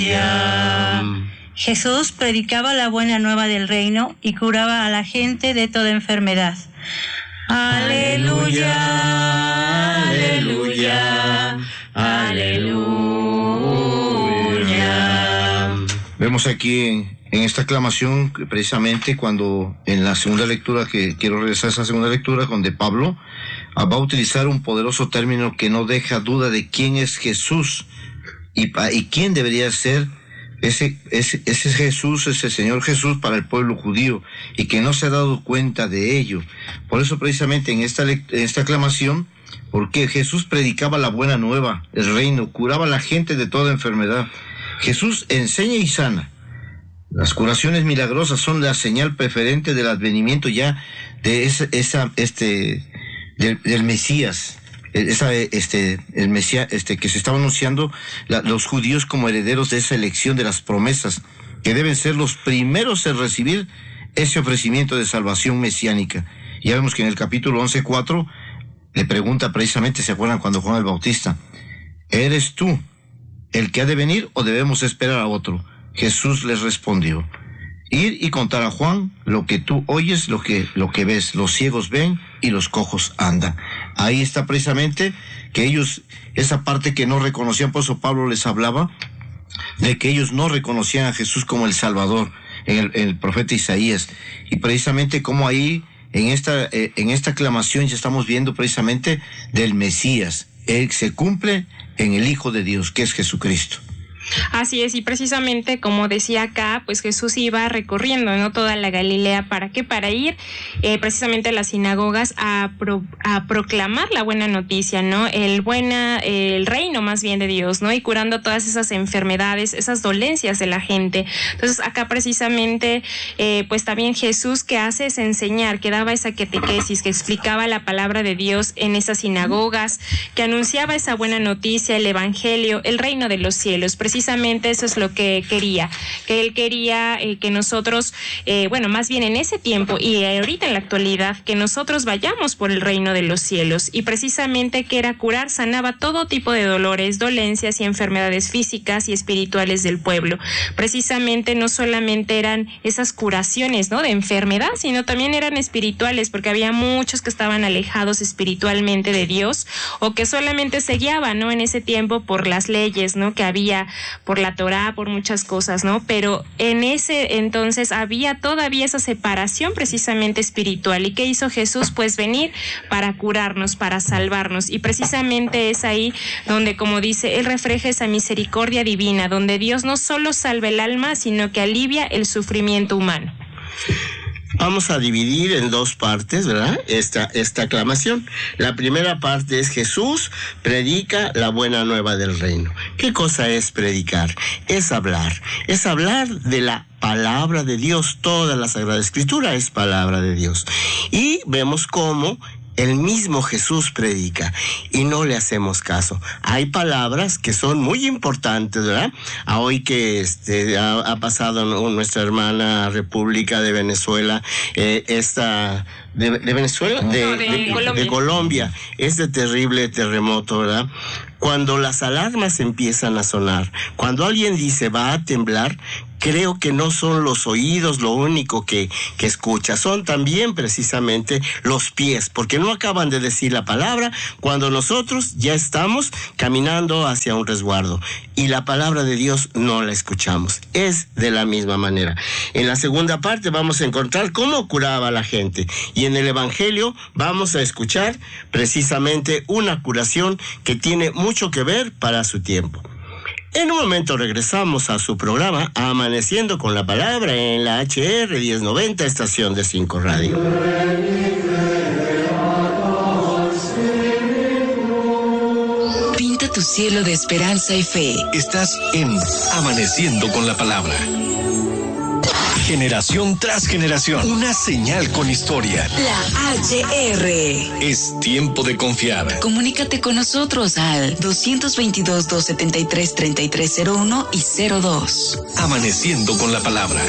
Jesús predicaba la buena nueva del reino y curaba a la gente de toda enfermedad. Aleluya, aleluya, aleluya. Vemos aquí en esta aclamación, precisamente cuando en la segunda lectura, que quiero regresar a esa segunda lectura, donde Pablo va a utilizar un poderoso término que no deja duda de quién es Jesús y quién debería ser ese Jesús, ese Señor Jesús para el pueblo judío, y que no se ha dado cuenta de ello. Por eso precisamente en esta aclamación, porque Jesús predicaba la buena nueva, el reino, curaba a la gente de toda enfermedad. Jesús enseña y sana. Las curaciones milagrosas son la señal preferente del advenimiento ya de del Mesías. El Mesías que se estaba anunciando, los judíos como herederos de esa elección de las promesas, que deben ser los primeros en recibir ese ofrecimiento de salvación mesiánica. Ya vemos que en el capítulo 11:4 le pregunta precisamente, ¿se acuerdan cuando Juan el Bautista? ¿Eres tú el que ha de venir o debemos esperar a otro? Jesús les respondió: ir y contar a Juan lo que tú oyes, lo que ves. Los ciegos ven y los cojos andan. Ahí está precisamente que ellos, esa parte que no reconocían, por eso Pablo les hablaba de que ellos no reconocían a Jesús como el Salvador, en el profeta Isaías. Y precisamente como ahí, en esta aclamación ya estamos viendo precisamente del Mesías. Él se cumple en el Hijo de Dios, que es Jesucristo. Así es, y precisamente como decía acá, pues Jesús iba recorriendo, ¿no?, toda la Galilea. ¿Para qué? Para ir precisamente a las sinagogas a proclamar la buena noticia, ¿no? El reino más bien de Dios, ¿no? Y curando todas esas enfermedades, esas dolencias de la gente. Entonces acá precisamente, pues también Jesús, que hace es enseñar, que daba esa catequesis, que explicaba la palabra de Dios en esas sinagogas, que anunciaba esa buena noticia, el evangelio, el reino de los cielos. Precisamente eso es lo que quería, que él quería que nosotros, más bien en ese tiempo y ahorita en la actualidad, que nosotros vayamos por el reino de los cielos, y precisamente que era curar, sanaba todo tipo de dolores, dolencias y enfermedades físicas y espirituales del pueblo. Precisamente no solamente eran esas curaciones, ¿no?, de enfermedad, sino también eran espirituales, porque había muchos que estaban alejados espiritualmente de Dios, o que solamente se guiaban, ¿no?, en ese tiempo por las leyes, ¿no?, que había, por la Torá, por muchas cosas, ¿no? Pero en ese entonces había todavía esa separación precisamente espiritual. ¿Y qué hizo Jesús? Pues venir para curarnos, para salvarnos. Y precisamente es ahí donde, como dice, Él refleja esa misericordia divina, donde Dios no solo salva el alma, sino que alivia el sufrimiento humano. Vamos a dividir en dos partes, ¿verdad?, esta aclamación. La primera parte es: Jesús predica la buena nueva del reino. ¿Qué cosa es predicar? Es hablar de la palabra de Dios. Toda la Sagrada Escritura es palabra de Dios. Y vemos cómo el mismo Jesús predica y no le hacemos caso. Hay palabras que son muy importantes, ¿verdad? Hoy que ha pasado nuestra hermana República de Venezuela, de Colombia, este terrible terremoto, ¿verdad? Cuando las alarmas empiezan a sonar, cuando alguien dice va a temblar, creo que no son los oídos lo único que escucha, son también precisamente los pies, porque no acaban de decir la palabra cuando nosotros ya estamos caminando hacia un resguardo y la palabra de Dios no la escuchamos. Es de la misma manera. En la segunda parte vamos a encontrar cómo curaba a la gente, y en el Evangelio vamos a escuchar precisamente una curación que tiene mucho que ver para su tiempo. En un momento regresamos a su programa Amaneciendo con la Palabra en la HR 1090, estación de 5 Radio. Pinta tu cielo de esperanza y fe. Estás en Amaneciendo con la Palabra. Generación tras generación, una señal con historia. La HR. Es tiempo de confiar. Comunícate con nosotros al 222-273-3301 y 02. Amaneciendo con la Palabra.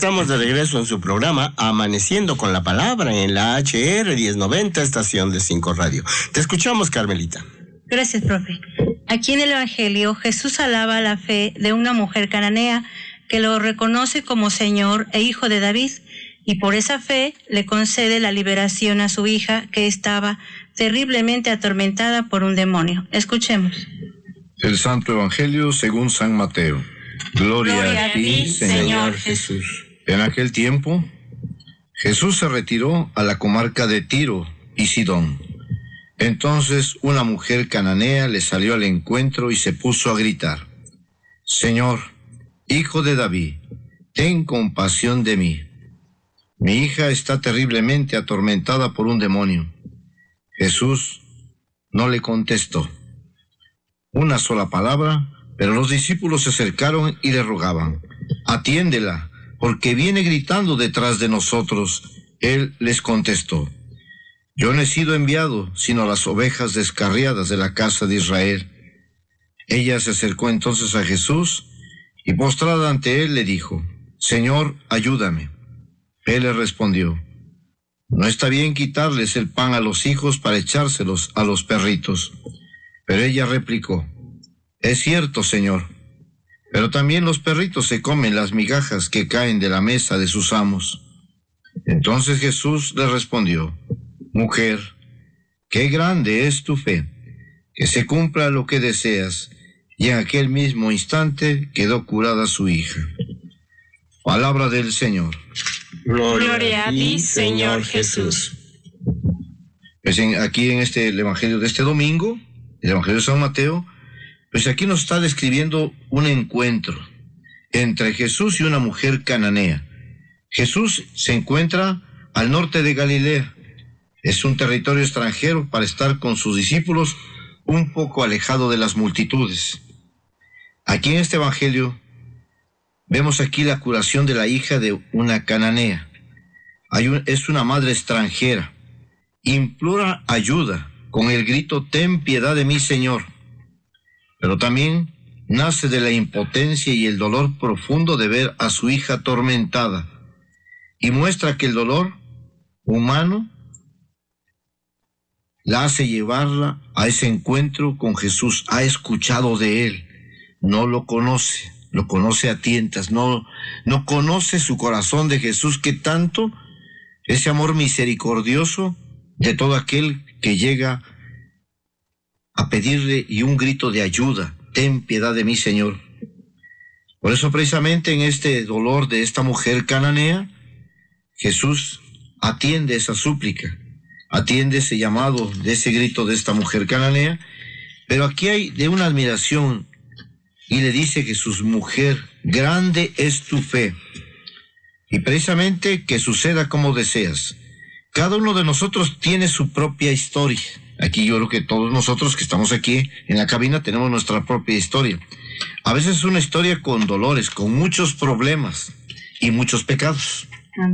Estamos de regreso en su programa Amaneciendo con la Palabra en la HR 1090, estación de 5 Radio. Te escuchamos, Carmelita. Gracias, profe. Aquí en el Evangelio, Jesús alaba la fe de una mujer cananea que lo reconoce como Señor e Hijo de David, y por esa fe le concede la liberación a su hija, que estaba terriblemente atormentada por un demonio. Escuchemos. El Santo Evangelio según San Mateo. Gloria a ti, Señor Jesús. En aquel tiempo, Jesús se retiró a la comarca de Tiro y Sidón. Entonces una mujer cananea le salió al encuentro y se puso a gritar: Señor, Hijo de David, ten compasión de mí. Mi hija está terriblemente atormentada por un demonio. Jesús no le contestó una sola palabra, pero los discípulos se acercaron y le rogaban: atiéndela, porque viene gritando detrás de nosotros. Él les contestó: yo no he sido enviado sino a las ovejas descarriadas de la casa de Israel. Ella se acercó entonces a Jesús y postrada ante él le dijo: Señor, ayúdame. Él le respondió: no está bien quitarles el pan a los hijos para echárselos a los perritos. Pero ella replicó: es cierto, Señor, pero también los perritos se comen las migajas que caen de la mesa de sus amos. Entonces Jesús le respondió: mujer, qué grande es tu fe, que se cumpla lo que deseas. Y en aquel mismo instante quedó curada su hija. Palabra del Señor. Gloria a ti, Señor Jesús. Pues aquí en el Evangelio de este domingo, el Evangelio de San Mateo, pues aquí nos está describiendo un encuentro entre Jesús y una mujer cananea. Jesús se encuentra al norte de Galilea. Es un territorio extranjero para estar con sus discípulos, un poco alejado de las multitudes. Aquí en este Evangelio vemos aquí la curación de la hija de una cananea. Es una madre extranjera. Implora ayuda con el grito: ten piedad de mí, Señor. Pero también nace de la impotencia y el dolor profundo de ver a su hija atormentada, y muestra que el dolor humano la hace llevarla a ese encuentro con Jesús. Ha escuchado de él, no lo conoce a tientas, no conoce su corazón de Jesús, que tanto, ese amor misericordioso de todo aquel que llega a pedirle y un grito de ayuda: ten piedad de mí, Señor. Por eso precisamente en este dolor de esta mujer cananea, Jesús atiende esa súplica, atiende ese llamado de ese grito de esta mujer cananea. Pero aquí hay de una admiración, y le dice Jesús: mujer, grande es tu fe. Y precisamente que suceda como deseas. Cada uno de nosotros tiene su propia historia. Aquí yo creo que todos nosotros que estamos aquí en la cabina tenemos nuestra propia historia. A veces es una historia con dolores, con muchos problemas y muchos pecados.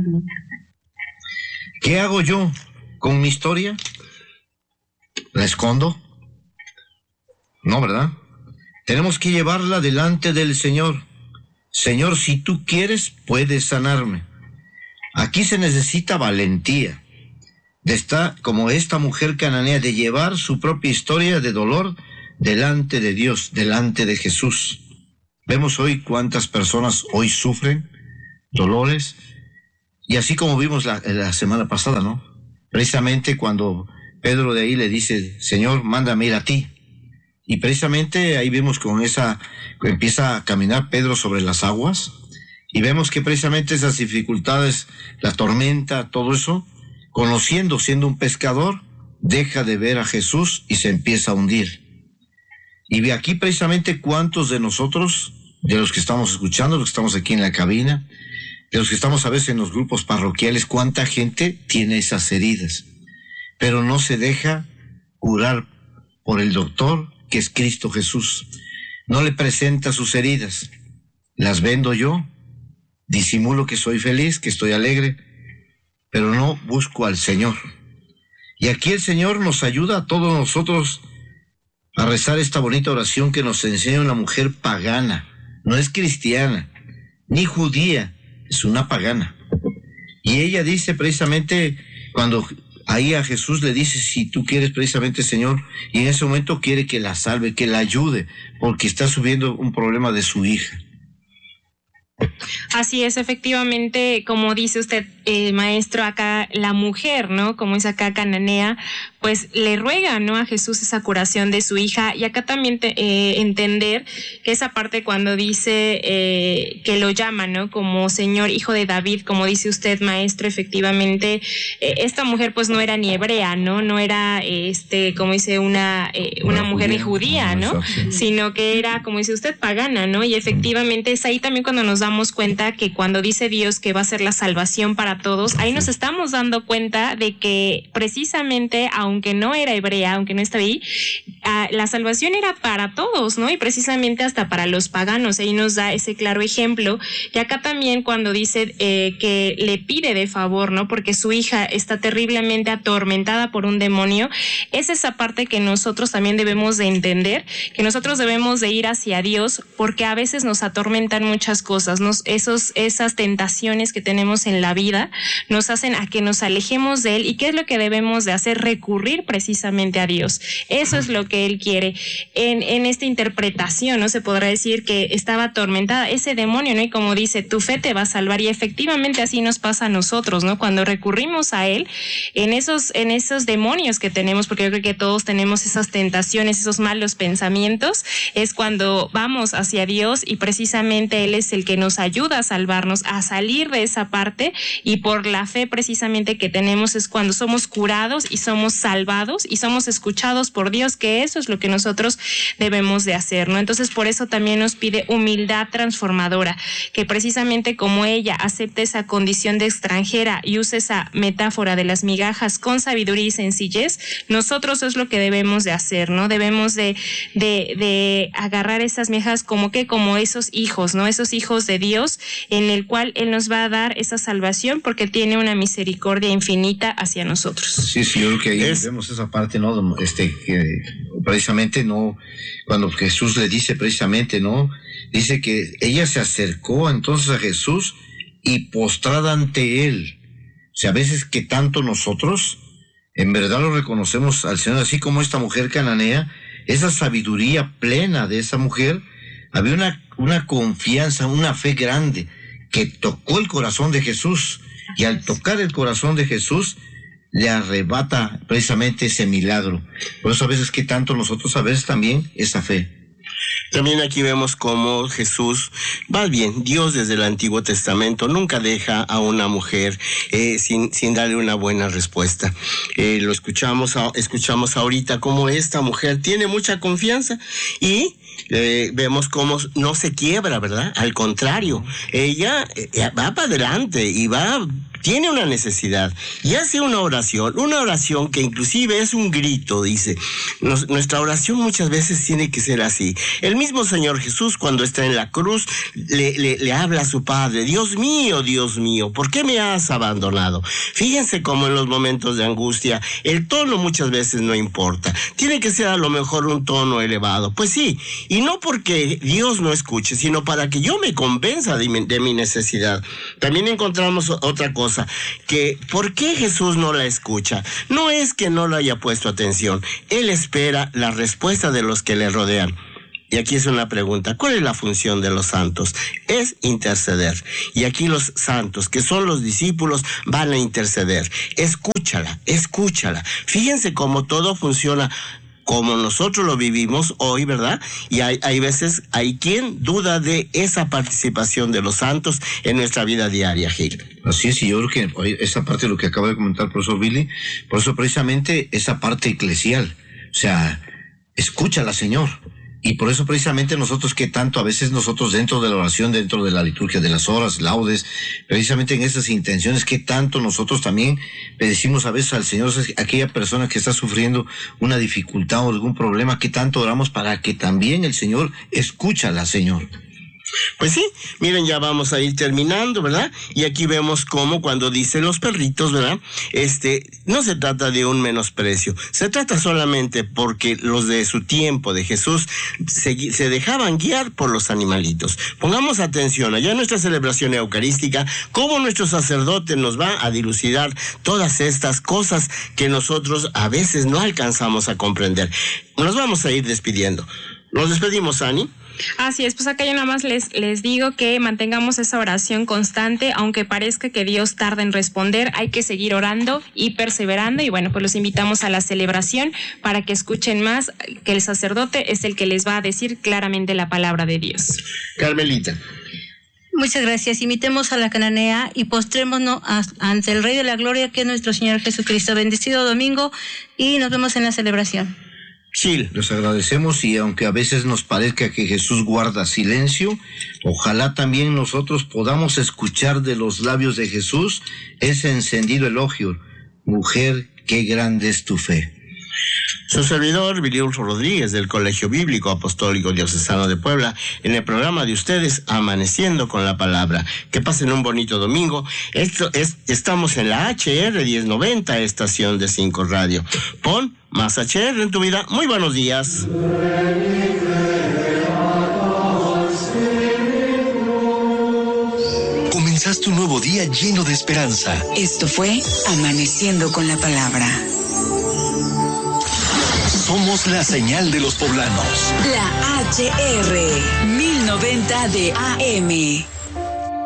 ¿Qué hago yo con mi historia? ¿La escondo? No, ¿verdad? Tenemos que llevarla delante del Señor. Señor, si tú quieres, puedes sanarme. Aquí se necesita valentía de estar como esta mujer cananea, de llevar su propia historia de dolor delante de Dios, delante de Jesús. Vemos hoy cuántas personas hoy sufren dolores, y así como vimos la semana pasada, ¿no? Precisamente cuando Pedro de ahí le dice: Señor, mándame ir a ti. Y precisamente ahí vemos con empieza a caminar Pedro sobre las aguas, y vemos que precisamente esas dificultades, la tormenta, todo eso, conociendo, siendo un pescador, deja de ver a Jesús y se empieza a hundir. Y aquí precisamente cuántos de nosotros, de los que estamos escuchando, los que estamos aquí en la cabina, de los que estamos a veces en los grupos parroquiales, cuánta gente tiene esas heridas, pero no se deja curar por el doctor, que es Cristo Jesús. No le presenta sus heridas, las vendo yo, disimulo que soy feliz, que estoy alegre, pero no busco al Señor. Y aquí el Señor nos ayuda a todos nosotros a rezar esta bonita oración que nos enseña una mujer pagana, no es cristiana, ni judía, es una pagana. Y ella dice precisamente, cuando ahí a Jesús le dice, si tú quieres precisamente, Señor, y en ese momento quiere que la salve, que la ayude, porque está sufriendo un problema de su hija. Así es, efectivamente, como dice usted, maestro, acá la mujer, ¿no? Como es acá Cananea, pues le ruega, ¿no? A Jesús esa curación de su hija. Y acá también entender que esa parte cuando dice que lo llama, ¿no? Como Señor, hijo de David, como dice usted, maestro, efectivamente, esta mujer pues no era ni hebrea, ¿no? No era, como dice, una mujer ni judía, ¿no? Sino que era, como dice usted, pagana, ¿no? Y efectivamente es ahí también cuando nos damos cuenta que cuando dice Dios que va a ser la salvación para todos, ahí nos estamos dando cuenta de que precisamente, aunque no era hebrea, aunque no estaba ahí, la salvación era para todos, ¿no? Y precisamente hasta para los paganos. Ahí nos da ese claro ejemplo. Y acá también cuando dice que le pide de favor, ¿no? Porque su hija está terriblemente atormentada por un demonio, es esa parte que nosotros también debemos de entender, que nosotros debemos de ir hacia Dios, porque a veces nos atormentan muchas cosas, ¿no? Esas tentaciones que tenemos en la vida nos hacen a que nos alejemos de Él. ¿Y qué es lo que debemos de hacer? Recurrir precisamente a Dios. Eso es lo que Él quiere. En esta interpretación, ¿no? Se podrá decir que estaba atormentada ese demonio, ¿no? Y como dice, tu fe te va a salvar. Y efectivamente así nos pasa a nosotros, ¿no? Cuando recurrimos a Él, en esos demonios que tenemos, porque yo creo que todos tenemos esas tentaciones, esos malos pensamientos, es cuando vamos hacia Dios y precisamente Él es el que nos ayuda a salvarnos, a salir de esa parte, y por la fe precisamente que tenemos es cuando somos curados y somos salvados y somos escuchados por Dios, que eso es lo que nosotros debemos de hacer, ¿no? Entonces por eso también nos pide humildad transformadora, que precisamente como ella acepta esa condición de extranjera y usa esa metáfora de las migajas con sabiduría y sencillez, nosotros es lo que debemos de hacer, ¿no? Debemos de agarrar esas migajas como esos hijos, ¿no? Esos hijos de Dios, en el cual Él nos va a dar esa salvación porque tiene una misericordia infinita hacia nosotros. Sí, yo creo que ahí vemos esa parte, ¿no? Que precisamente, ¿no? Cuando Jesús le dice precisamente, ¿no? Dice que ella se acercó entonces a Jesús y postrada ante Él. O sea, a veces que tanto nosotros en verdad lo reconocemos al Señor, así como esta mujer cananea, esa sabiduría plena de esa mujer, había una confianza, una fe grande que tocó el corazón de Jesús, y al tocar el corazón de Jesús le arrebata precisamente ese milagro. Por eso a veces que tanto nosotros a veces también esa fe. También aquí vemos cómo Jesús, más bien Dios desde el Antiguo Testamento nunca deja a una mujer sin darle una buena respuesta. Lo escuchamos ahorita cómo esta mujer tiene mucha confianza y vemos cómo no se quiebra, ¿verdad? Al contrario, ella va para adelante y tiene una necesidad y hace una oración que inclusive es un grito, dice. Nuestra oración muchas veces tiene que ser así. El mismo Señor Jesús, cuando está en la cruz, le habla a su Padre: Dios mío, ¿por qué me has abandonado? Fíjense cómo en los momentos de angustia el tono muchas veces no importa. Tiene que ser a lo mejor un tono elevado. Pues sí, y no porque Dios no escuche, sino para que yo me convenza de mi necesidad. También encontramos otra cosa, que ¿por qué Jesús no la escucha? No es que no le haya puesto atención, Él espera la respuesta de los que le rodean. Y aquí es una pregunta: ¿cuál es la función de los santos? Es interceder. Y aquí los santos, que son los discípulos, van a interceder. Escúchala. Fíjense cómo todo funciona como nosotros lo vivimos hoy, ¿verdad? Y hay veces, hay quien duda de esa participación de los santos en nuestra vida diaria, Gil. Así es, y yo creo que esa parte de lo que acaba de comentar el profesor Billy, por eso precisamente esa parte eclesial, o sea, escúchala, Señor. Y por eso precisamente nosotros, que tanto a veces nosotros dentro de la oración, dentro de la liturgia de las horas, laudes, precisamente en esas intenciones, que tanto nosotros también le decimos a veces al Señor, aquella persona que está sufriendo una dificultad o algún problema, que tanto oramos para que también el Señor escúchala, Señor. Pues sí, miren, ya vamos a ir terminando, ¿verdad? Y aquí vemos cómo cuando dice los perritos, ¿verdad? No se trata de un menosprecio, se trata solamente porque los de su tiempo, de Jesús, se dejaban guiar por los animalitos. Pongamos atención, allá en nuestra celebración eucarística, cómo nuestro sacerdote nos va a dilucidar todas estas cosas que nosotros a veces no alcanzamos a comprender. Nos vamos a ir despidiendo. Nos despedimos, Ani. Así es, pues acá yo nada más les digo que mantengamos esa oración constante, aunque parezca que Dios tarda en responder, hay que seguir orando y perseverando, y bueno, pues los invitamos a la celebración para que escuchen más, que el sacerdote es el que les va a decir claramente la palabra de Dios. Carmelita. Muchas gracias. Imitemos a la cananea y postrémonos ante el Rey de la Gloria, que es nuestro Señor Jesucristo. Bendecido domingo y nos vemos en la celebración. Chil. Les agradecemos, y aunque a veces nos parezca que Jesús guarda silencio, ojalá también nosotros podamos escuchar de los labios de Jesús ese encendido elogio. Mujer, qué grande es tu fe. Su servidor, Viriulfo Rodríguez, del Colegio Bíblico Apostólico Diocesano de Puebla, en el programa de ustedes, Amaneciendo con la Palabra. Que pasen un bonito domingo. Estamos en la HR 1090, estación de 5 Radio. Pon más HR en tu vida. Muy buenos días. Comenzaste un nuevo día lleno de esperanza. Esto fue Amaneciendo con la Palabra. Somos la señal de los poblanos. La HR 1090 de AM.